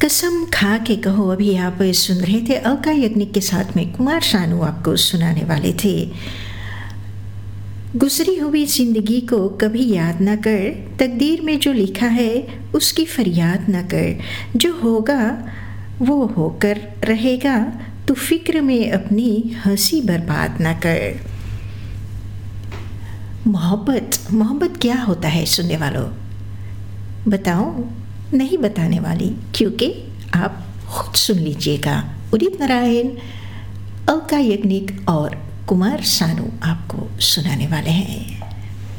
कसम खा के कहो, अभी आप सुन रहे थे अलका याग्निक के साथ में कुमार शानू आपको सुनाने वाले थे। गुजरी हुई जिंदगी को कभी याद न कर, तकदीर में जो लिखा है उसकी फरियाद न कर, जो होगा वो होकर रहेगा, तू फिक्र में अपनी हंसी बर्बाद न कर। मोहब्बत क्या होता है सुनने वालों, बताओ? नहीं बताने वाली, क्योंकि आप खुद सुन लीजिएगा। उदित नारायण, अलका याग्निक और कुमार शानू आपको सुनाने वाले हैं।